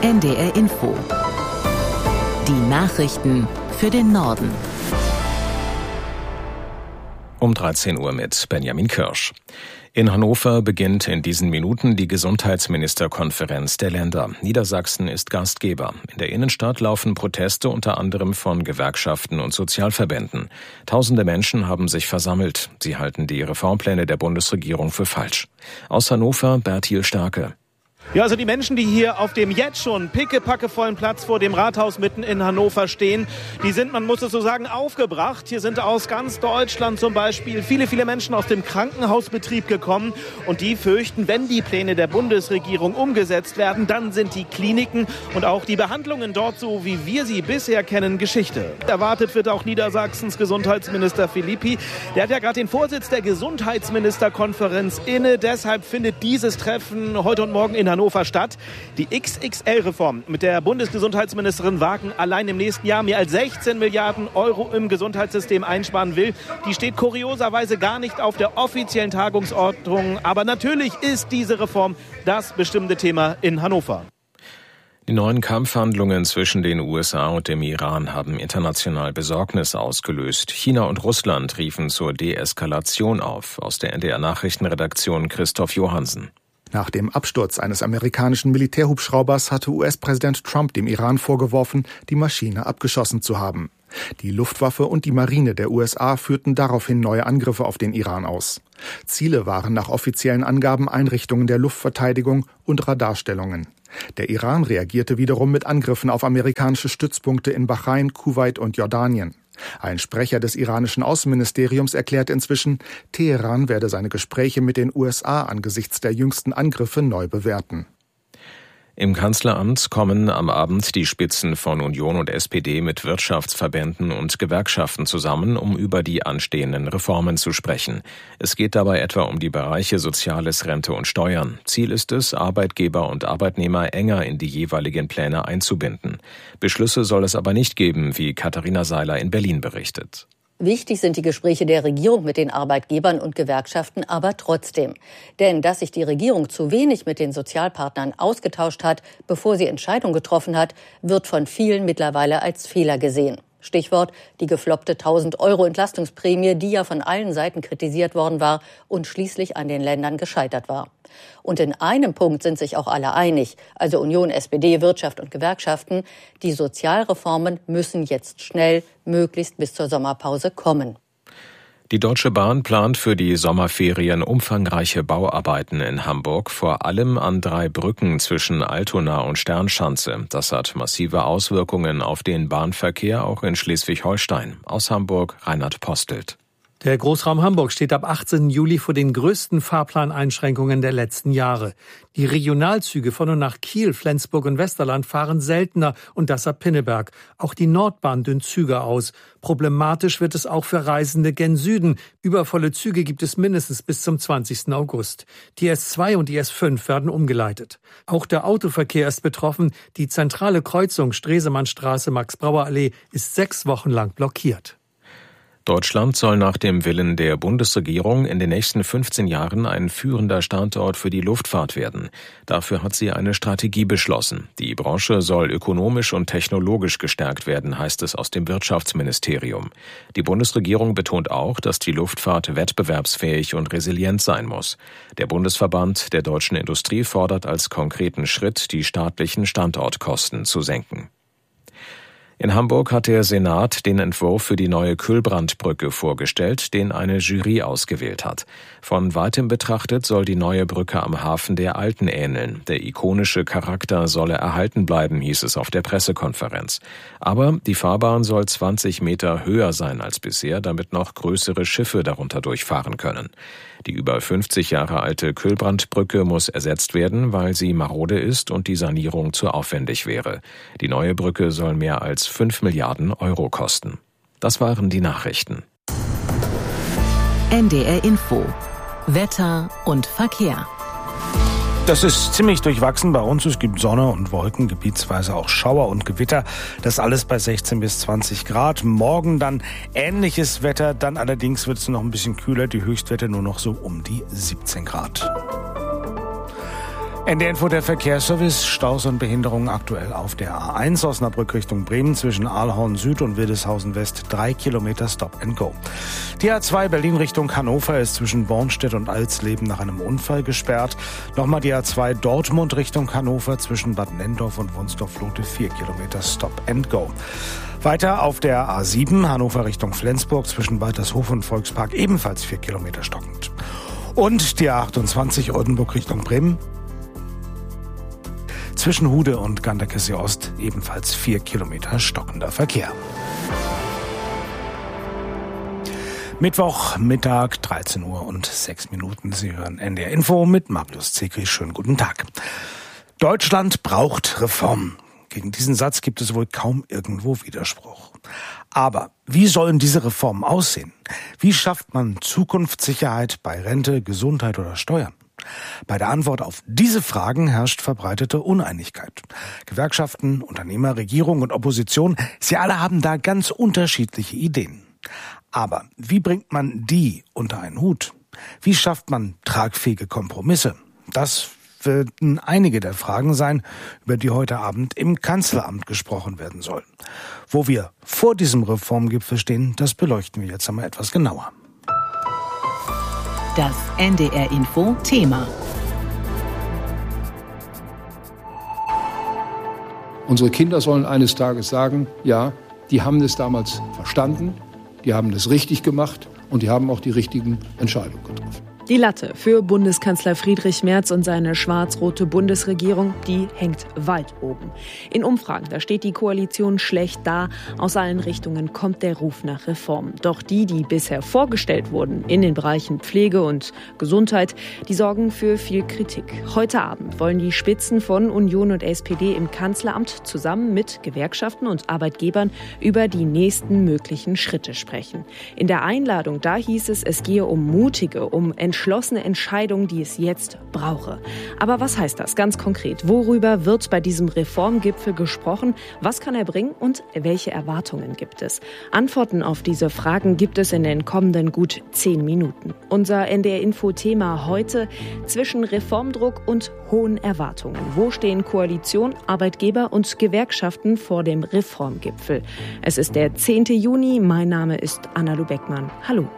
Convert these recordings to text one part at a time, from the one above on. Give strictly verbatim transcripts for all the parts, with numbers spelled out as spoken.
N D R Info. Die Nachrichten für den Norden. Um dreizehn Uhr mit Benjamin Kirsch. In Hannover beginnt in diesen Minuten die Gesundheitsministerkonferenz der Länder. Niedersachsen ist Gastgeber. In der Innenstadt laufen Proteste unter anderem von Gewerkschaften und Sozialverbänden. Tausende Menschen haben sich versammelt. Sie halten die Reformpläne der Bundesregierung für falsch. Aus Hannover Bertil Starke. Ja, also die Menschen, die hier auf dem jetzt schon pickepackevollen Platz vor dem Rathaus mitten in Hannover stehen, die sind, man muss es so sagen, aufgebracht. Hier sind aus ganz Deutschland zum Beispiel viele, viele Menschen aus dem Krankenhausbetrieb gekommen. Und die fürchten, wenn die Pläne der Bundesregierung umgesetzt werden, dann sind die Kliniken und auch die Behandlungen dort, so wie wir sie bisher kennen, Geschichte. Erwartet wird auch Niedersachsens Gesundheitsminister Philippi. Der hat ja gerade den Vorsitz der Gesundheitsministerkonferenz inne. Deshalb findet dieses Treffen heute und morgen in Hannover Hannover statt. Die X X L-Reform mit der Bundesgesundheitsministerin Wagen allein im nächsten Jahr mehr als sechzehn Milliarden Euro im Gesundheitssystem einsparen will. Die steht kurioserweise gar nicht auf der offiziellen Tagungsordnung. Aber natürlich ist diese Reform das bestimmte Thema in Hannover. Die neuen Kampfhandlungen zwischen den U S A und dem Iran haben international Besorgnis ausgelöst. China und Russland riefen zur Deeskalation auf. Aus der N D R-Nachrichtenredaktion Christoph Johansen. Nach dem Absturz eines amerikanischen Militärhubschraubers hatte U S-Präsident Trump dem Iran vorgeworfen, die Maschine abgeschossen zu haben. Die Luftwaffe und die Marine der U S A führten daraufhin neue Angriffe auf den Iran aus. Ziele waren nach offiziellen Angaben Einrichtungen der Luftverteidigung und Radarstellungen. Der Iran reagierte wiederum mit Angriffen auf amerikanische Stützpunkte in Bahrain, Kuwait und Jordanien. Ein Sprecher des iranischen Außenministeriums erklärt inzwischen, Teheran werde seine Gespräche mit den U S A angesichts der jüngsten Angriffe neu bewerten. Im Kanzleramt kommen am Abend die Spitzen von Union und S P D mit Wirtschaftsverbänden und Gewerkschaften zusammen, um über die anstehenden Reformen zu sprechen. Es geht dabei etwa um die Bereiche Soziales, Rente und Steuern. Ziel ist es, Arbeitgeber und Arbeitnehmer enger in die jeweiligen Pläne einzubinden. Beschlüsse soll es aber nicht geben, wie Katharina Seiler in Berlin berichtet. Wichtig sind die Gespräche der Regierung mit den Arbeitgebern und Gewerkschaften aber trotzdem. Denn dass sich die Regierung zu wenig mit den Sozialpartnern ausgetauscht hat, bevor sie Entscheidungen getroffen hat, wird von vielen mittlerweile als Fehler gesehen. Stichwort die gefloppte tausend Euro Entlastungsprämie, die ja von allen Seiten kritisiert worden war und schließlich an den Ländern gescheitert war. Und in einem Punkt sind sich auch alle einig, also Union, S P D, Wirtschaft und Gewerkschaften, die Sozialreformen müssen jetzt schnell, möglichst bis zur Sommerpause kommen. Die Deutsche Bahn plant für die Sommerferien umfangreiche Bauarbeiten in Hamburg, vor allem an drei Brücken zwischen Altona und Sternschanze. Das hat massive Auswirkungen auf den Bahnverkehr auch in Schleswig-Holstein. Aus Hamburg Reinhard Postelt. Der Großraum Hamburg steht ab achtzehnten Juli vor den größten Fahrplaneinschränkungen der letzten Jahre. Die Regionalzüge von und nach Kiel, Flensburg und Westerland fahren seltener und das ab Pinneberg. Auch die Nordbahn dünnt Züge aus. Problematisch wird es auch für Reisende gen Süden. Übervolle Züge gibt es mindestens bis zum zwanzigsten August. Die S zwei und die S fünf werden umgeleitet. Auch der Autoverkehr ist betroffen. Die zentrale Kreuzung Stresemannstraße, Max-Brauer-Allee ist sechs Wochen lang blockiert. Deutschland soll nach dem Willen der Bundesregierung in den nächsten fünfzehn Jahren ein führender Standort für die Luftfahrt werden. Dafür hat sie eine Strategie beschlossen. Die Branche soll ökonomisch und technologisch gestärkt werden, heißt es aus dem Wirtschaftsministerium. Die Bundesregierung betont auch, dass die Luftfahrt wettbewerbsfähig und resilient sein muss. Der Bundesverband der deutschen Industrie fordert als konkreten Schritt, die staatlichen Standortkosten zu senken. In Hamburg hat der Senat den Entwurf für die neue Kühlbrandbrücke vorgestellt, den eine Jury ausgewählt hat. Von weitem betrachtet soll die neue Brücke am Hafen der Alten ähneln. Der ikonische Charakter solle erhalten bleiben, hieß es auf der Pressekonferenz. Aber die Fahrbahn soll zwanzig Meter höher sein als bisher, damit noch größere Schiffe darunter durchfahren können. Die über fünfzig Jahre alte Kühlbrandbrücke muss ersetzt werden, weil sie marode ist und die Sanierung zu aufwendig wäre. Die neue Brücke soll mehr als fünf Milliarden Euro kosten. Das waren die Nachrichten. N D R Info. Wetter und Verkehr. Das ist ziemlich durchwachsen bei uns. Es gibt Sonne und Wolken, gebietsweise auch Schauer und Gewitter. Das alles bei sechzehn bis zwanzig Grad. Morgen dann ähnliches Wetter. Dann allerdings wird es noch ein bisschen kühler. Die Höchstwerte nur noch so um die siebzehn Grad. N D R Info, der Verkehrsservice. Staus und Behinderungen aktuell auf der A eins Osnabrück Richtung Bremen zwischen Aalhorn Süd und Wildeshausen West. Drei Kilometer Stop and Go. Die A zwei Berlin Richtung Hannover ist zwischen Bornstedt und Alsleben nach einem Unfall gesperrt. Nochmal die A zwei Dortmund Richtung Hannover zwischen Bad Nenndorf und Wunsdorf-Lote. Vier Kilometer Stop and Go. Weiter auf der A sieben Hannover Richtung Flensburg zwischen Waltershof und Volkspark ebenfalls vier Kilometer stockend. Und die A achtundzwanzig Oldenburg Richtung Bremen zwischen Hude und Ganderkesee Ost ebenfalls vier Kilometer stockender Verkehr. Mittwoch, Mittag, dreizehn Uhr und sechs Minuten. Sie hören N D R Info mit Marius Zekri. Schönen guten Tag. Deutschland braucht Reformen. Gegen diesen Satz gibt es wohl kaum irgendwo Widerspruch. Aber wie sollen diese Reformen aussehen? Wie schafft man Zukunftssicherheit bei Rente, Gesundheit oder Steuern? Bei der Antwort auf diese Fragen herrscht verbreitete Uneinigkeit. Gewerkschaften, Unternehmer, Regierung und Opposition, sie alle haben da ganz unterschiedliche Ideen. Aber wie bringt man die unter einen Hut? Wie schafft man tragfähige Kompromisse? Das werden einige der Fragen sein, über die heute Abend im Kanzleramt gesprochen werden soll. Wo wir vor diesem Reformgipfel stehen, das beleuchten wir jetzt einmal etwas genauer. Das N D R Info Thema. Unsere Kinder sollen eines Tages sagen, ja, die haben es damals verstanden, die haben es richtig gemacht und die haben auch die richtigen Entscheidungen getroffen. Die Latte für Bundeskanzler Friedrich Merz und seine schwarz-rote Bundesregierung, die hängt weit oben. In Umfragen, da steht die Koalition schlecht da. Aus allen Richtungen kommt der Ruf nach Reformen. Doch die, die bisher vorgestellt wurden in den Bereichen Pflege und Gesundheit, die sorgen für viel Kritik. Heute Abend wollen die Spitzen von Union und S P D im Kanzleramt zusammen mit Gewerkschaften und Arbeitgebern über die nächsten möglichen Schritte sprechen. In der Einladung, da hieß es, es gehe um mutige, um entschlossene Entscheidungen, die es jetzt brauche. Aber was heißt das ganz konkret? Worüber wird bei diesem Reformgipfel gesprochen? Was kann er bringen und welche Erwartungen gibt es? Antworten auf diese Fragen gibt es in den kommenden gut zehn Minuten. Unser N D R-Info-Thema heute: zwischen Reformdruck und hohen Erwartungen. Wo stehen Koalition, Arbeitgeber und Gewerkschaften vor dem Reformgipfel? Es ist der zehnte Juni. Mein Name ist Anna-Lu Beckmann. Hallo.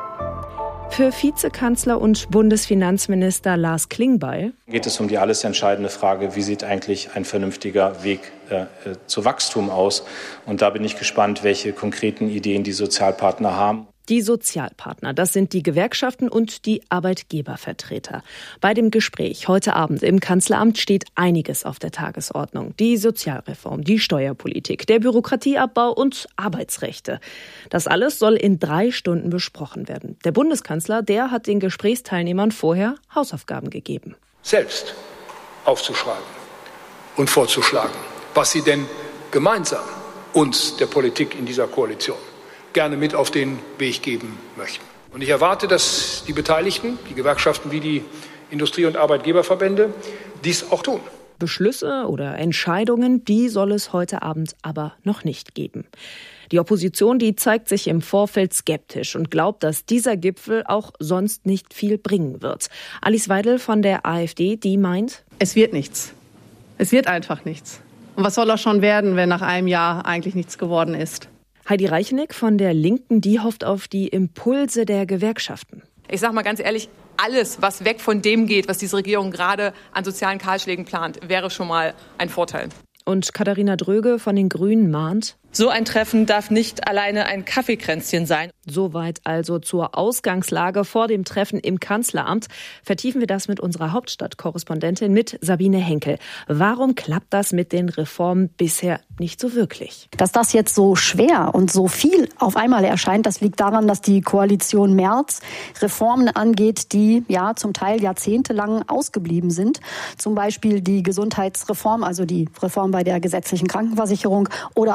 Für Vizekanzler und Bundesfinanzminister Lars Klingbeil geht es um die alles entscheidende Frage, wie sieht eigentlich ein vernünftiger Weg äh, zu Wachstum aus? Und da bin ich gespannt, welche konkreten Ideen die Sozialpartner haben. Die Sozialpartner, das sind die Gewerkschaften und die Arbeitgebervertreter. Bei dem Gespräch heute Abend im Kanzleramt steht einiges auf der Tagesordnung. Die Sozialreform, die Steuerpolitik, der Bürokratieabbau und Arbeitsrechte. Das alles soll in drei Stunden besprochen werden. Der Bundeskanzler, der hat den Gesprächsteilnehmern vorher Hausaufgaben gegeben. Selbst aufzuschreiben und vorzuschlagen, was sie denn gemeinsam uns, der Politik in dieser Koalition, gerne mit auf den Weg geben möchten. Und ich erwarte, dass die Beteiligten, die Gewerkschaften wie die Industrie- und Arbeitgeberverbände, dies auch tun. Beschlüsse oder Entscheidungen, die soll es heute Abend aber noch nicht geben. Die Opposition, die zeigt sich im Vorfeld skeptisch und glaubt, dass dieser Gipfel auch sonst nicht viel bringen wird. Alice Weidel von der AfD, die meint: Es wird nichts. Es wird einfach nichts. Und was soll auch schon werden, wenn nach einem Jahr eigentlich nichts geworden ist? Heidi Reicheneck von der Linken, die hofft auf die Impulse der Gewerkschaften. Ich sage mal ganz ehrlich, alles, was weg von dem geht, was diese Regierung gerade an sozialen Kahlschlägen plant, wäre schon mal ein Vorteil. Und Katharina Dröge von den Grünen mahnt: So ein Treffen darf nicht alleine ein Kaffeekränzchen sein. Soweit also zur Ausgangslage vor dem Treffen im Kanzleramt. Vertiefen wir das mit unserer Hauptstadtkorrespondentin, mit Sabine Henkel. Warum klappt das mit den Reformen bisher nicht so wirklich? Dass das jetzt so schwer und so viel auf einmal erscheint, das liegt daran, dass die Koalition Merz Reformen angeht, die ja zum Teil jahrzehntelang ausgeblieben sind. Zum Beispiel die Gesundheitsreform, also die Reform bei der gesetzlichen Krankenversicherung oder auch die Renten.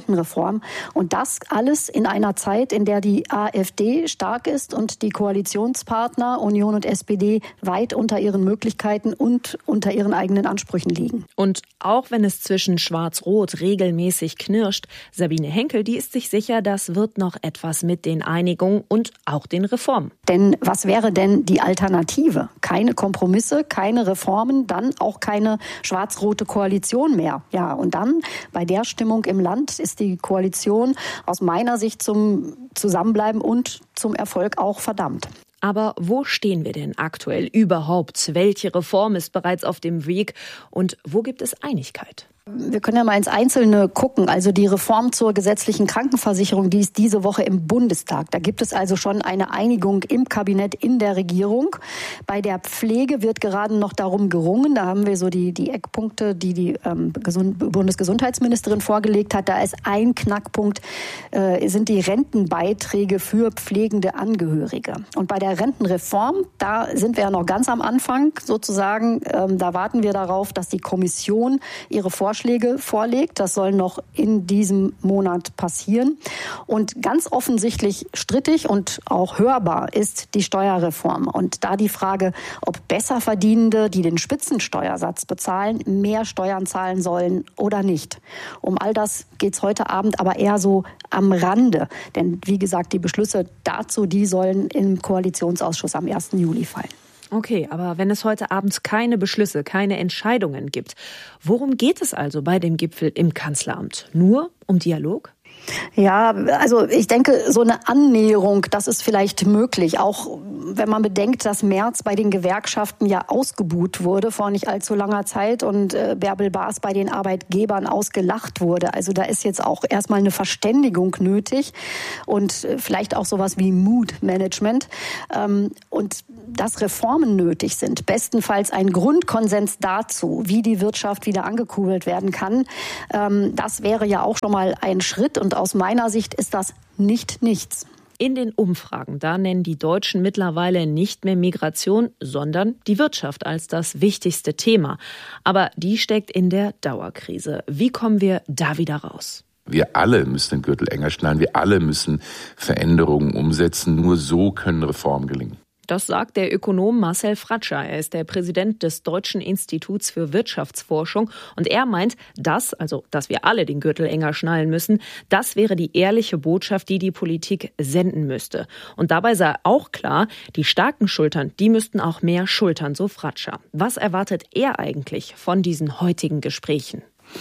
Rentenreform. Und das alles in einer Zeit, in der die AfD stark ist und die Koalitionspartner Union und S P D weit unter ihren Möglichkeiten und unter ihren eigenen Ansprüchen liegen. Und auch wenn es zwischen Schwarz-Rot regelmäßig knirscht, Sabine Henkel, die ist sich sicher, das wird noch etwas mit den Einigungen und auch den Reformen. Denn was wäre denn die Alternative? Keine Kompromisse, keine Reformen, dann auch keine schwarz-rote Koalition mehr. Ja, und dann bei der Stimmung im Land ist die Koalition aus meiner Sicht zum Zusammenbleiben und zum Erfolg auch verdammt. Aber wo stehen wir denn aktuell überhaupt? Welche Reform ist bereits auf dem Weg und wo gibt es Einigkeit? Wir können ja mal ins Einzelne gucken. Also die Reform zur gesetzlichen Krankenversicherung, die ist diese Woche im Bundestag. Da gibt es also schon eine Einigung im Kabinett, in der Regierung. Bei der Pflege wird gerade noch darum gerungen. Da haben wir so die, die Eckpunkte, die die ähm, Gesund- Bundesgesundheitsministerin vorgelegt hat. Da ist ein Knackpunkt, äh, sind die Rentenbeiträge für pflegende Angehörige. Und bei der Rentenreform, da sind wir ja noch ganz am Anfang sozusagen. Ähm, da warten wir darauf, dass die Kommission ihre Vorschläge Vorschläge vorlegt. Das soll noch in diesem Monat passieren. Und ganz offensichtlich strittig und auch hörbar ist die Steuerreform. Und da die Frage, ob Besserverdienende, die den Spitzensteuersatz bezahlen, mehr Steuern zahlen sollen oder nicht. Um all das geht es heute Abend aber eher so am Rande. Denn wie gesagt, die Beschlüsse dazu, die sollen im Koalitionsausschuss am ersten Juli fallen. Okay, aber wenn es heute Abend keine Beschlüsse, keine Entscheidungen gibt, worum geht es also bei dem Gipfel im Kanzleramt? Nur um Dialog? Ja, also ich denke, so eine Annäherung, das ist vielleicht möglich. Auch wenn man bedenkt, dass Merz bei den Gewerkschaften ja ausgebuht wurde vor nicht allzu langer Zeit und äh, Bärbel Baas bei den Arbeitgebern ausgelacht wurde. Also da ist jetzt auch erstmal eine Verständigung nötig und äh, vielleicht auch sowas wie Mood-Management. Ähm, und dass Reformen nötig sind, bestenfalls ein Grundkonsens dazu, wie die Wirtschaft wieder angekurbelt werden kann. Ähm, das wäre ja auch schon mal ein Schritt und aus meiner Sicht ist das nicht nichts. In den Umfragen, da nennen die Deutschen mittlerweile nicht mehr Migration, sondern die Wirtschaft als das wichtigste Thema. Aber die steckt in der Dauerkrise. Wie kommen wir da wieder raus? Wir alle müssen den Gürtel enger schnallen. Wir alle müssen Veränderungen umsetzen. Nur so können Reformen gelingen. Das sagt der Ökonom Marcel Fratscher. Er ist der Präsident des Deutschen Instituts für Wirtschaftsforschung. Und er meint, dass, also dass wir alle den Gürtel enger schnallen müssen, das wäre die ehrliche Botschaft, die die Politik senden müsste. Und dabei sei auch klar, die starken Schultern, die müssten auch mehr schultern, so Fratscher. Was erwartet er eigentlich von diesen heutigen Gesprächen?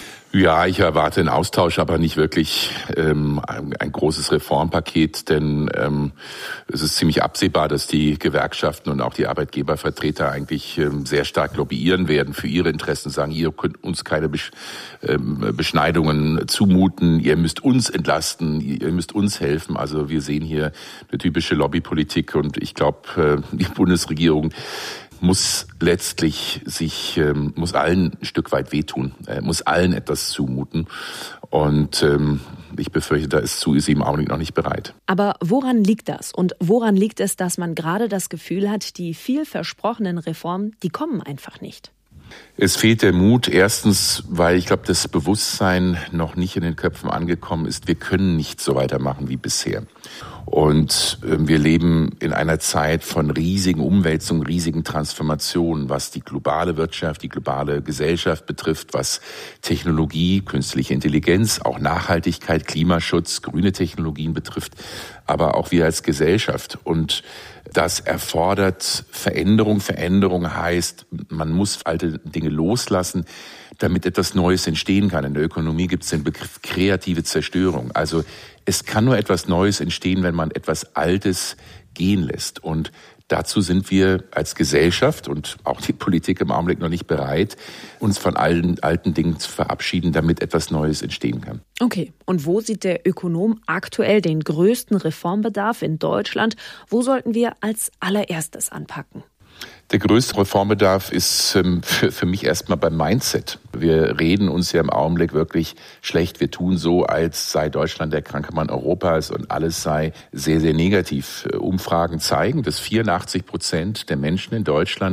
Ja, ich erwarte einen Austausch, aber nicht wirklich ähm, ein, ein großes Reformpaket, denn ähm, es ist ziemlich absehbar, dass die Gewerkschaften und auch die Arbeitgebervertreter eigentlich ähm, sehr stark lobbyieren werden für ihre Interessen, sagen, ihr könnt uns keine Besch- ähm, Beschneidungen zumuten, ihr müsst uns entlasten, ihr müsst uns helfen. Also wir sehen hier eine typische Lobbypolitik und ich glaube, äh, die Bundesregierung muss letztlich sich, ähm, muss allen ein Stück weit wehtun, äh, muss allen etwas zumuten. Und ähm, ich befürchte, da ist zu, ist sie im Augenblick noch nicht bereit. Aber woran liegt das? Und woran liegt es, dass man gerade das Gefühl hat, die viel versprochenen Reformen, die kommen einfach nicht? Es fehlt der Mut. Erstens, weil ich glaube, das Bewusstsein noch nicht in den Köpfen angekommen ist. Wir können nicht so weitermachen wie bisher. Und äh, wir leben in einer Zeit von riesigen Umwälzungen, riesigen Transformationen, was die globale Wirtschaft, die globale Gesellschaft betrifft, was Technologie, künstliche Intelligenz, auch Nachhaltigkeit, Klimaschutz, grüne Technologien betrifft, aber auch wir als Gesellschaft. Und das erfordert Veränderung. Veränderung heißt, man muss alte Dinge loslassen, damit etwas Neues entstehen kann. In der Ökonomie gibt es den Begriff kreative Zerstörung. Also es kann nur etwas Neues entstehen, wenn man etwas Altes gehen lässt. Und dazu sind wir als Gesellschaft und auch die Politik im Augenblick noch nicht bereit, uns von allen alten Dingen zu verabschieden, damit etwas Neues entstehen kann. Okay, und wo sieht der Ökonom aktuell den größten Reformbedarf in Deutschland? Wo sollten wir als allererstes anpacken? Der größte Reformbedarf ist ähm, für, für mich erstmal beim Mindset. Wir reden uns ja im Augenblick wirklich schlecht. Wir tun so, als sei Deutschland der kranke Mann Europas und alles sei sehr, sehr negativ. Umfragen zeigen, dass vierundachtzig Prozent der Menschen in Deutschland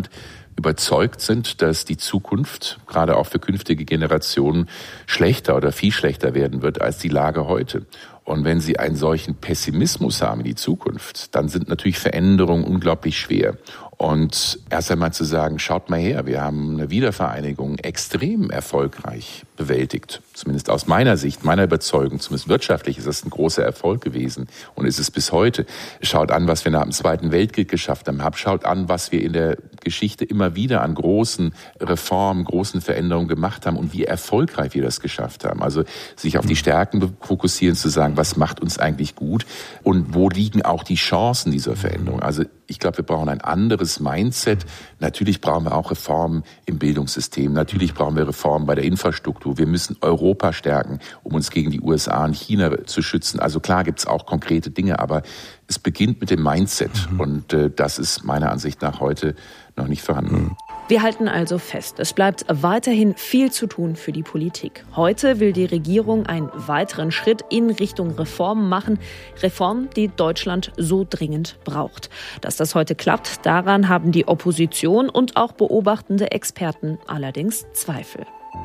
überzeugt sind, dass die Zukunft, gerade auch für künftige Generationen, schlechter oder viel schlechter werden wird als die Lage heute. Und wenn Sie einen solchen Pessimismus haben in die Zukunft, dann sind natürlich Veränderungen unglaublich schwer. Und erst einmal zu sagen, schaut mal her, wir haben eine Wiedervereinigung extrem erfolgreich bewältigt. Zumindest aus meiner Sicht, meiner Überzeugung, zumindest wirtschaftlich ist das ein großer Erfolg gewesen und ist es bis heute. Schaut an, was wir nach dem Zweiten Weltkrieg geschafft haben. Schaut an, was wir in der Geschichte immer wieder an großen Reformen, großen Veränderungen gemacht haben und wie erfolgreich wir das geschafft haben. Also sich auf die Stärken fokussieren, zu sagen, was macht uns eigentlich gut und wo liegen auch die Chancen dieser Veränderung. Also ich glaube, wir brauchen ein anderes Mindset. Natürlich brauchen wir auch Reformen im Bildungssystem. Natürlich brauchen wir Reformen bei der Infrastruktur. Wir müssen Europa stärken, um uns gegen die U S A und China zu schützen. Also klar gibt es auch konkrete Dinge, aber es beginnt mit dem Mindset. Mhm. Und äh, das ist meiner Ansicht nach heute noch nicht vorhanden. Mhm. Wir halten also fest, es bleibt weiterhin viel zu tun für die Politik. Heute will die Regierung einen weiteren Schritt in Richtung Reformen machen. Reformen, die Deutschland so dringend braucht. Dass das heute klappt, daran haben die Opposition und auch beobachtende Experten allerdings Zweifel.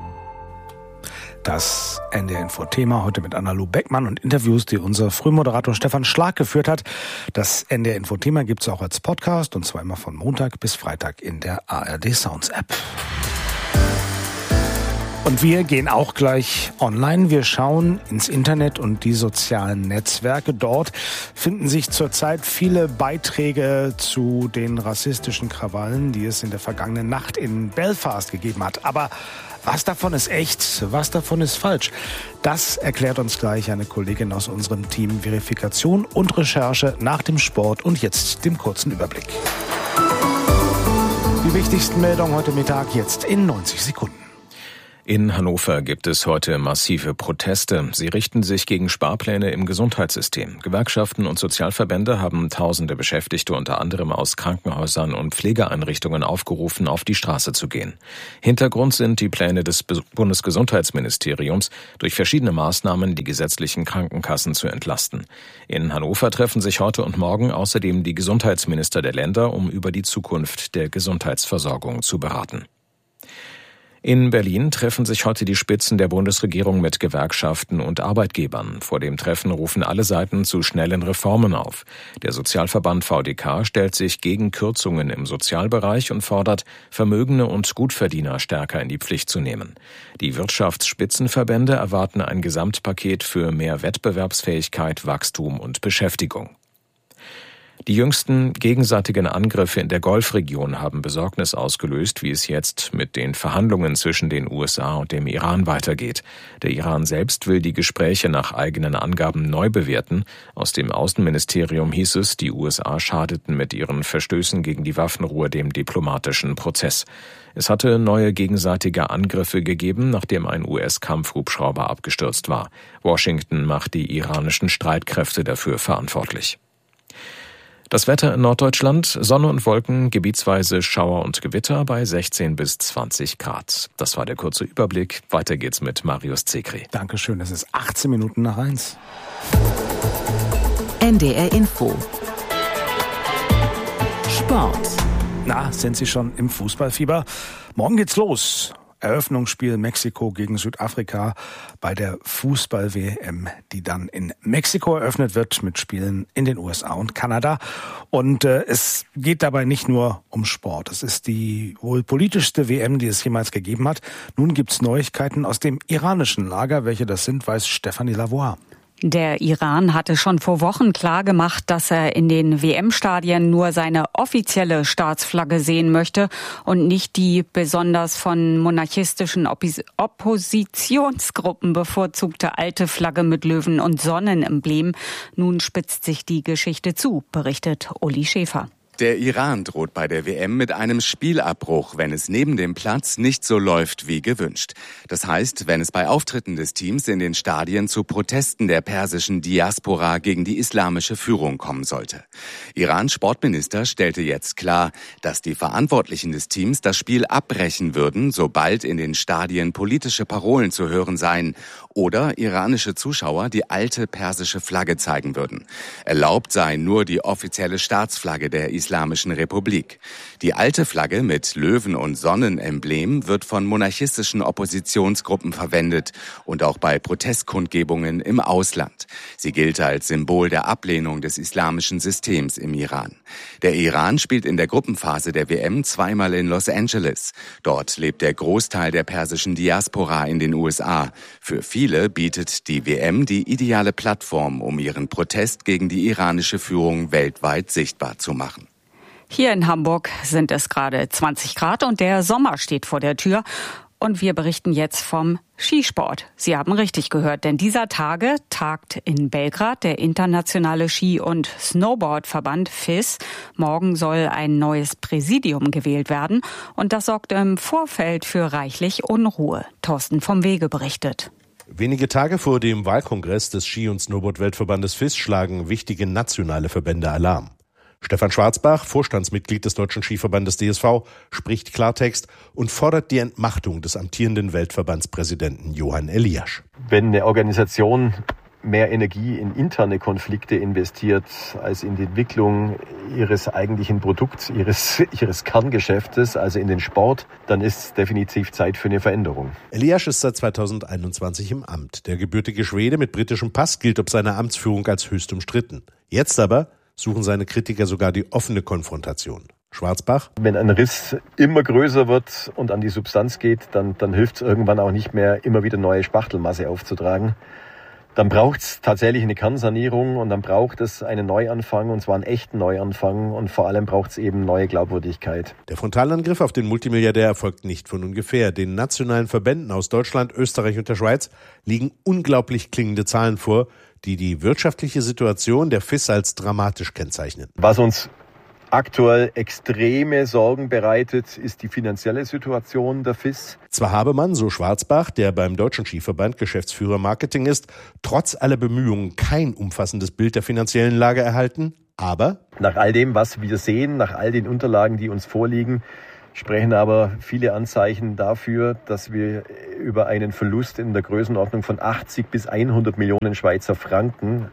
Das N D R-Info-Thema heute mit Anna-Lu Beckmann und Interviews, die unser Frühmoderator Stefan Schlag geführt hat. Das N D R-Info-Thema gibt es auch als Podcast und zwar immer von Montag bis Freitag in der A R D Sounds App. Und wir gehen auch gleich online. Wir schauen ins Internet und die sozialen Netzwerke. Dort finden sich zurzeit viele Beiträge zu den rassistischen Krawallen, die es in der vergangenen Nacht in Belfast gegeben hat. Aber was davon ist echt, was davon ist falsch? Das erklärt uns gleich eine Kollegin aus unserem Team Verifikation und Recherche nach dem Sport und jetzt dem kurzen Überblick. Die wichtigsten Meldungen heute Mittag jetzt in neunzig Sekunden. In Hannover gibt es heute massive Proteste. Sie richten sich gegen Sparpläne im Gesundheitssystem. Gewerkschaften und Sozialverbände haben tausende Beschäftigte unter anderem aus Krankenhäusern und Pflegeeinrichtungen aufgerufen, auf die Straße zu gehen. Hintergrund sind die Pläne des Bundesgesundheitsministeriums, durch verschiedene Maßnahmen die gesetzlichen Krankenkassen zu entlasten. In Hannover treffen sich heute und morgen außerdem die Gesundheitsminister der Länder, um über die Zukunft der Gesundheitsversorgung zu beraten. In Berlin treffen sich heute die Spitzen der Bundesregierung mit Gewerkschaften und Arbeitgebern. Vor dem Treffen rufen alle Seiten zu schnellen Reformen auf. Der Sozialverband V D K stellt sich gegen Kürzungen im Sozialbereich und fordert, Vermögende und Gutverdiener stärker in die Pflicht zu nehmen. Die Wirtschaftsspitzenverbände erwarten ein Gesamtpaket für mehr Wettbewerbsfähigkeit, Wachstum und Beschäftigung. Die jüngsten gegenseitigen Angriffe in der Golfregion haben Besorgnis ausgelöst, wie es jetzt mit den Verhandlungen zwischen den U S A und dem Iran weitergeht. Der Iran selbst will die Gespräche nach eigenen Angaben neu bewerten. Aus dem Außenministerium hieß es, die U S A schadeten mit ihren Verstößen gegen die Waffenruhe dem diplomatischen Prozess. Es hatte neue gegenseitige Angriffe gegeben, nachdem ein U S-Kampfhubschrauber abgestürzt war. Washington macht die iranischen Streitkräfte dafür verantwortlich. Das Wetter in Norddeutschland, Sonne und Wolken, gebietsweise Schauer und Gewitter bei sechzehn bis zwanzig Grad. Das war der kurze Überblick. Weiter geht's mit Marius Zekri. Dankeschön, es ist achtzehn Minuten nach eins. N D R Info. Sport. Na, sind Sie schon im Fußballfieber? Morgen geht's los. Eröffnungsspiel Mexiko gegen Südafrika bei der Fußball-W M, die dann in Mexiko eröffnet wird mit Spielen in den U S A und Kanada. Und äh, es geht dabei nicht nur um Sport. Es ist die wohl politischste W M, die es jemals gegeben hat. Nun gibt's Neuigkeiten aus dem iranischen Lager. Welche das sind, weiß Stefanie Lavoie. Der Iran hatte schon vor Wochen klargemacht, dass er in den W M-Stadien nur seine offizielle Staatsflagge sehen möchte und nicht die besonders von monarchistischen Oppos- Oppositionsgruppen bevorzugte alte Flagge mit Löwen und Sonnenemblem. Nun spitzt sich die Geschichte zu, berichtet Uli Schäfer. Der Iran droht bei der W M mit einem Spielabbruch, wenn es neben dem Platz nicht so läuft wie gewünscht. Das heißt, wenn es bei Auftritten des Teams in den Stadien zu Protesten der persischen Diaspora gegen die islamische Führung kommen sollte. Irans Sportminister stellte jetzt klar, dass die Verantwortlichen des Teams das Spiel abbrechen würden, sobald in den Stadien politische Parolen zu hören seien oder iranische Zuschauer die alte persische Flagge zeigen würden. Erlaubt sei nur die offizielle Staatsflagge der Islamischen Islamischen Republik. Die alte Flagge mit Löwen- und Sonnenemblem wird von monarchistischen Oppositionsgruppen verwendet und auch bei Protestkundgebungen im Ausland. Sie gilt als Symbol der Ablehnung des islamischen Systems im Iran. Der Iran spielt in der Gruppenphase der W M zweimal in Los Angeles. Dort lebt der Großteil der persischen Diaspora in den U S A. Für viele bietet die W M die ideale Plattform, um ihren Protest gegen die iranische Führung weltweit sichtbar zu machen. Hier in Hamburg sind es gerade zwanzig Grad und der Sommer steht vor der Tür. Und wir berichten jetzt vom Skisport. Sie haben richtig gehört, denn dieser Tage tagt in Belgrad der internationale Ski- und Snowboardverband F I S. Morgen soll ein neues Präsidium gewählt werden und das sorgt im Vorfeld für reichlich Unruhe. Thorsten vom Wege berichtet. Wenige Tage vor dem Wahlkongress des Ski- und Snowboard-Weltverbandes F I S schlagen wichtige nationale Verbände Alarm. Stefan Schwarzbach, Vorstandsmitglied des Deutschen Skiverbandes D S V, spricht Klartext und fordert die Entmachtung des amtierenden Weltverbandspräsidenten Johan Eliasch. Wenn eine Organisation mehr Energie in interne Konflikte investiert als in die Entwicklung ihres eigentlichen Produkts, ihres, ihres Kerngeschäftes, also in den Sport, dann ist es definitiv Zeit für eine Veränderung. Eliasch ist seit zweitausendeinundzwanzig im Amt. Der gebürtige Schwede mit britischem Pass gilt ob seine Amtsführung als höchst umstritten. Jetzt aber suchen seine Kritiker sogar die offene Konfrontation. Schwarzbach: Wenn ein Riss immer größer wird und an die Substanz geht, dann, dann hilft es irgendwann auch nicht mehr, immer wieder neue Spachtelmasse aufzutragen. Dann braucht es tatsächlich eine Kernsanierung und dann braucht es einen Neuanfang, und zwar einen echten Neuanfang, und vor allem braucht es eben neue Glaubwürdigkeit. Der Frontalangriff auf den Multimilliardär erfolgt nicht von ungefähr. Den nationalen Verbänden aus Deutschland, Österreich und der Schweiz liegen unglaublich klingende Zahlen vor, die die wirtschaftliche Situation der F I S als dramatisch kennzeichnen. Was uns aktuell extreme Sorgen bereitet, ist die finanzielle Situation der F I S. Zwar habe man, so Schwarzbach, der beim Deutschen Skiverband Geschäftsführer Marketing ist, trotz aller Bemühungen kein umfassendes Bild der finanziellen Lage erhalten, aber nach all dem, was wir sehen, nach all den Unterlagen, die uns vorliegen, sprechen aber viele Anzeichen dafür, dass wir über einen Verlust in der Größenordnung von achtzig bis hundert Millionen Schweizer Franken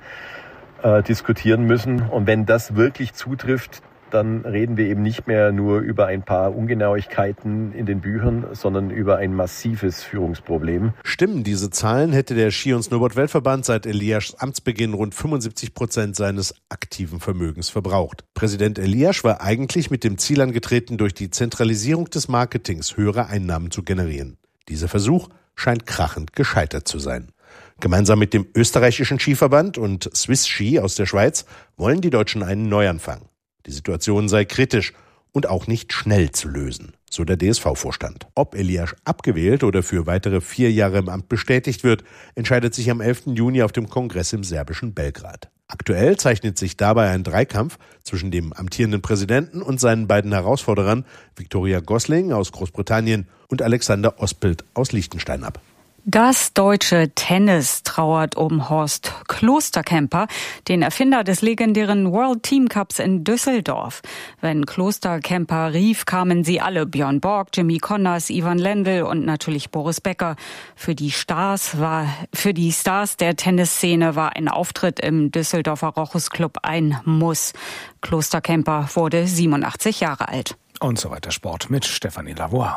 äh, diskutieren müssen. Und wenn das wirklich zutrifft, dann reden wir eben nicht mehr nur über ein paar Ungenauigkeiten in den Büchern, sondern über ein massives Führungsproblem. Stimmen diese Zahlen, hätte der Ski- und Snowboard-Weltverband seit Eliaschs Amtsbeginn rund fünfundsiebzig Prozent seines aktiven Vermögens verbraucht. Präsident Eliasch war eigentlich mit dem Ziel angetreten, durch die Zentralisierung des Marketings höhere Einnahmen zu generieren. Dieser Versuch scheint krachend gescheitert zu sein. Gemeinsam mit dem österreichischen Skiverband und Swiss Ski aus der Schweiz wollen die Deutschen einen Neuanfang. Die Situation sei kritisch und auch nicht schnell zu lösen, so der D S V-Vorstand. Ob Eliasch abgewählt oder für weitere vier Jahre im Amt bestätigt wird, entscheidet sich am elften Juni auf dem Kongress im serbischen Belgrad. Aktuell zeichnet sich dabei ein Dreikampf zwischen dem amtierenden Präsidenten und seinen beiden Herausforderern Victoria Gosling aus Großbritannien und Alexander Ospelt aus Liechtenstein ab. Das deutsche Tennis trauert um Horst Klosterkemper, den Erfinder des legendären World Team Cups in Düsseldorf. Wenn Klosterkemper rief, kamen sie alle: Björn Borg, Jimmy Connors, Ivan Lendl und natürlich Boris Becker. Für die Stars war, für die Stars der Tennisszene war ein Auftritt im Düsseldorfer Rochus Club ein Muss. Klosterkemper wurde siebenundachtzig Jahre alt. Und so weiter Sport mit Stefanie Lavoie.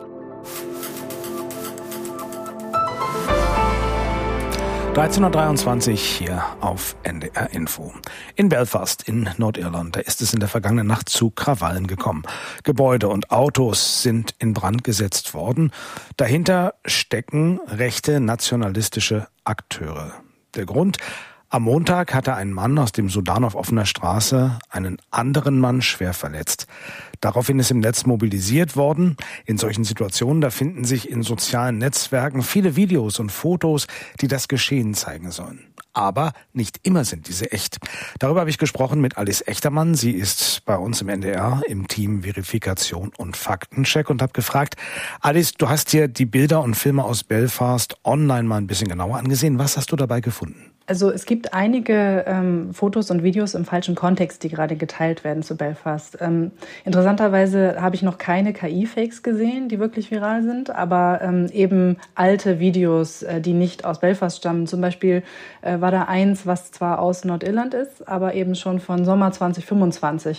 dreizehn Uhr dreiundzwanzig hier auf N D R Info. In Belfast in Nordirland, da ist es in der vergangenen Nacht zu Krawallen gekommen. Gebäude und Autos sind in Brand gesetzt worden. Dahinter stecken rechte nationalistische Akteure. Der Grund: Am Montag hatte ein Mann aus dem Sudan auf offener Straße einen anderen Mann schwer verletzt. Daraufhin ist im Netz mobilisiert worden. In solchen Situationen, da finden sich in sozialen Netzwerken viele Videos und Fotos, die das Geschehen zeigen sollen. Aber nicht immer sind diese echt. Darüber habe ich gesprochen mit Alice Echtermann. Sie ist bei uns im N D R im Team Verifikation und Faktencheck und habe gefragt: Alice, du hast dir die Bilder und Filme aus Belfast online mal ein bisschen genauer angesehen. Was hast du dabei gefunden? Also es gibt einige ähm, Fotos und Videos im falschen Kontext, die gerade geteilt werden zu Belfast. Ähm, interessanterweise habe ich noch keine K I-Fakes gesehen, die wirklich viral sind, aber ähm, eben alte Videos, äh, die nicht aus Belfast stammen. Zum Beispiel äh, war da eins, was zwar aus Nordirland ist, aber eben schon von Sommer zwanzig fünfundzwanzig.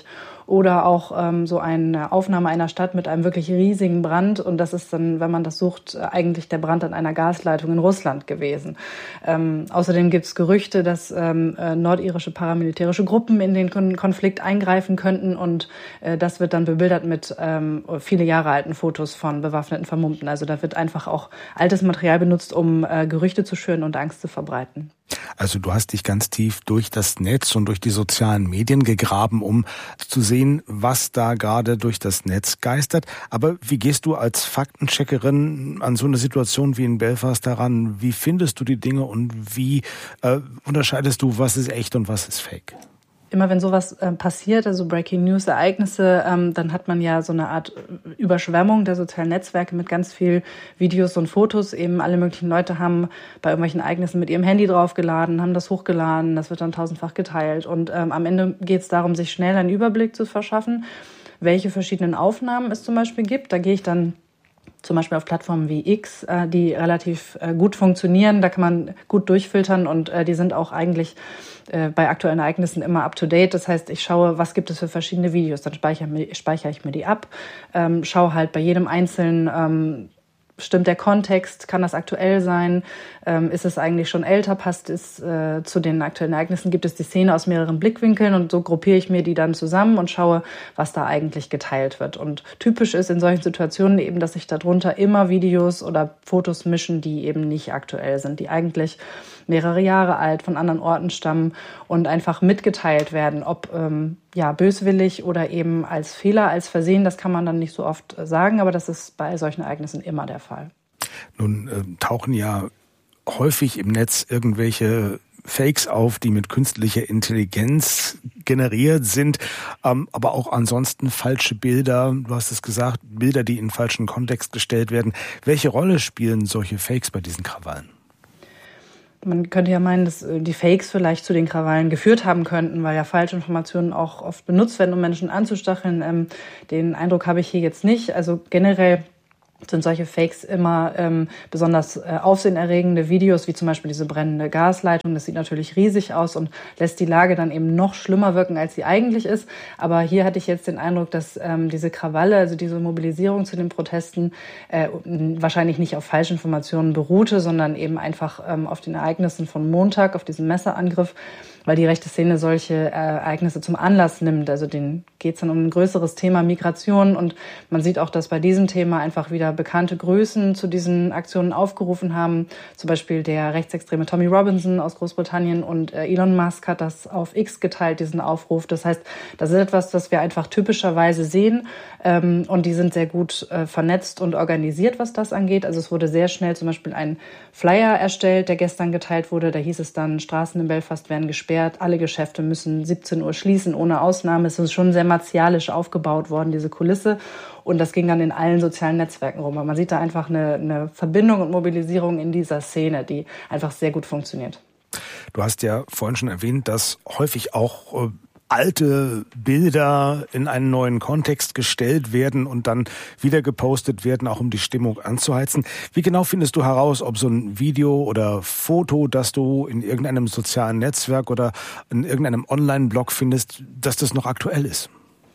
oder auch ähm, so eine Aufnahme einer Stadt mit einem wirklich riesigen Brand. Und das ist dann, wenn man das sucht, eigentlich der Brand an einer Gasleitung in Russland gewesen. Ähm, außerdem gibt es Gerüchte, dass ähm, äh, nordirische paramilitärische Gruppen in den Kon- Konflikt eingreifen könnten. Und äh, das wird dann bebildert mit ähm, viele Jahre alten Fotos von bewaffneten Vermummten. Also da wird einfach auch altes Material benutzt, um äh, Gerüchte zu schüren und Angst zu verbreiten. Also du hast dich ganz tief durch das Netz und durch die sozialen Medien gegraben, um zu sehen, was da gerade durch das Netz geistert. Aber wie gehst du als Faktencheckerin an so eine Situation wie in Belfast daran? Wie findest du die Dinge und wie äh, unterscheidest du, was ist echt und was ist fake? Immer wenn sowas äh, passiert, also Breaking News Ereignisse, ähm, dann hat man ja so eine Art Überschwemmung der sozialen Netzwerke mit ganz viel Videos und Fotos. Eben alle möglichen Leute haben bei irgendwelchen Ereignissen mit ihrem Handy draufgeladen, haben das hochgeladen, das wird dann tausendfach geteilt. Und ähm, am Ende geht es darum, sich schnell einen Überblick zu verschaffen, welche verschiedenen Aufnahmen es zum Beispiel gibt. Da gehe ich dann zum Beispiel auf Plattformen wie X, äh, die relativ äh, gut funktionieren. Da kann man gut durchfiltern und äh, die sind auch eigentlich äh, bei aktuellen Ereignissen immer up-to-date. Das heißt, ich schaue, was gibt es für verschiedene Videos. Dann speichere, speichere ich mir die ab, ähm, schaue halt bei jedem einzelnen, ähm, stimmt der Kontext, kann das aktuell sein, ähm, ist es eigentlich schon älter, passt es äh, zu den aktuellen Ereignissen, gibt es die Szene aus mehreren Blickwinkeln und so gruppiere ich mir die dann zusammen und schaue, was da eigentlich geteilt wird. Und typisch ist in solchen Situationen eben, dass sich darunter immer Videos oder Fotos mischen, die eben nicht aktuell sind, die eigentlich mehrere Jahre alt, von anderen Orten stammen und einfach mitgeteilt werden, ob ähm, ja böswillig oder eben als Fehler, als Versehen, das kann man dann nicht so oft sagen, aber das ist bei solchen Ereignissen immer der Fall. Nun äh, tauchen ja häufig im Netz irgendwelche Fakes auf, die mit künstlicher Intelligenz generiert sind, ähm, aber auch ansonsten falsche Bilder, du hast es gesagt, Bilder, die in falschen Kontext gestellt werden. Welche Rolle spielen solche Fakes bei diesen Krawallen? Man könnte ja meinen, dass die Fakes vielleicht zu den Krawallen geführt haben könnten, weil ja falsche Informationen auch oft benutzt werden, um Menschen anzustacheln. Ähm, den Eindruck habe ich hier jetzt nicht. Also generell sind solche Fakes immer ähm, besonders äh, aufsehenerregende Videos, wie zum Beispiel diese brennende Gasleitung. Das sieht natürlich riesig aus und lässt die Lage dann eben noch schlimmer wirken, als sie eigentlich ist. Aber hier hatte ich jetzt den Eindruck, dass ähm, diese Krawalle, also diese Mobilisierung zu den Protesten, äh, wahrscheinlich nicht auf Falschinformationen beruhte, sondern eben einfach ähm, auf den Ereignissen von Montag, auf diesen Messerangriff, weil die rechte Szene solche äh, Ereignisse zum Anlass nimmt. Also denen geht es dann um ein größeres Thema Migration und man sieht auch, dass bei diesem Thema einfach wieder bekannte Größen zu diesen Aktionen aufgerufen haben. Zum Beispiel der rechtsextreme Tommy Robinson aus Großbritannien und äh, Elon Musk hat das auf X geteilt, diesen Aufruf. Das heißt, das ist etwas, was wir einfach typischerweise sehen ähm, und die sind sehr gut äh, vernetzt und organisiert, was das angeht. Also es wurde sehr schnell zum Beispiel ein Flyer erstellt, der gestern geteilt wurde. Da hieß es dann, Straßen in Belfast werden gesperrt, alle Geschäfte müssen siebzehn Uhr schließen, ohne Ausnahme. Es ist schon sehr martialisch aufgebaut worden, diese Kulisse. Und das ging dann in allen sozialen Netzwerken rum. Man sieht da einfach eine, eine Verbindung und Mobilisierung in dieser Szene, die einfach sehr gut funktioniert. Du hast ja vorhin schon erwähnt, dass häufig auch äh, alte Bilder in einen neuen Kontext gestellt werden und dann wieder gepostet werden, auch um die Stimmung anzuheizen. Wie genau findest du heraus, ob so ein Video oder Foto, das du in irgendeinem sozialen Netzwerk oder in irgendeinem Online-Blog findest, dass das noch aktuell ist?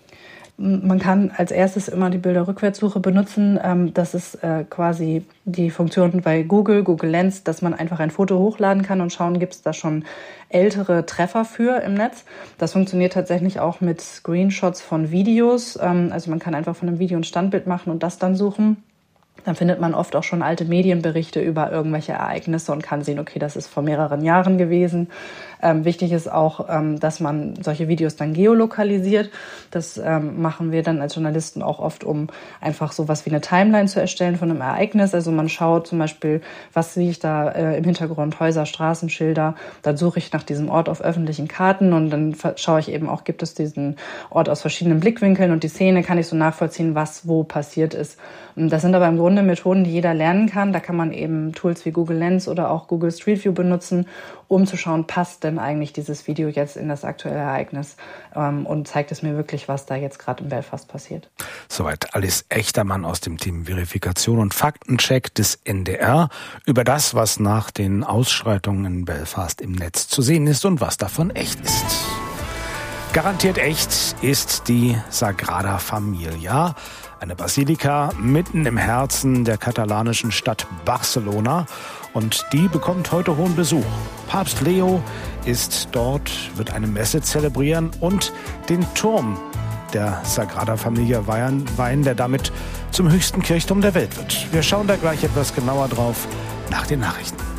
Man kann als erstes immer die Bilderrückwärtssuche benutzen. Das ist quasi die Funktion bei Google, Google Lens, dass man einfach ein Foto hochladen kann und schauen, gibt es da schon ältere Treffer für im Netz. Das funktioniert tatsächlich auch mit Screenshots von Videos. Also man kann einfach von einem Video ein Standbild machen und das dann suchen. Dann findet man oft auch schon alte Medienberichte über irgendwelche Ereignisse und kann sehen, okay, das ist vor mehreren Jahren gewesen. Ähm, wichtig ist auch, ähm, dass man solche Videos dann geolokalisiert. Das ähm, machen wir dann als Journalisten auch oft, um einfach sowas wie eine Timeline zu erstellen von einem Ereignis. Also man schaut zum Beispiel, was sehe ich da äh, im Hintergrund, Häuser, Straßenschilder. Dann suche ich nach diesem Ort auf öffentlichen Karten und dann schaue ich eben auch, gibt es diesen Ort aus verschiedenen Blickwinkeln und die Szene kann ich so nachvollziehen, was wo passiert ist. Und das sind aber im Grunde Methoden, die jeder lernen kann. Da kann man eben Tools wie Google Lens oder auch Google Street View benutzen, um zu schauen, passt denn eigentlich dieses Video jetzt in das aktuelle Ereignis ähm, und zeigt es mir wirklich, was da jetzt gerade in Belfast passiert. Soweit Alice Echtermann aus dem Team Verifikation und Faktencheck des N D R über das, was nach den Ausschreitungen in Belfast im Netz zu sehen ist und was davon echt ist. Garantiert echt ist die Sagrada Familia, eine Basilika mitten im Herzen der katalanischen Stadt Barcelona. Und die bekommt heute hohen Besuch. Papst Leo ist dort, wird eine Messe zelebrieren und den Turm der Sagrada Familia weihen, der damit zum höchsten Kirchturm der Welt wird. Wir schauen da gleich etwas genauer drauf nach den Nachrichten.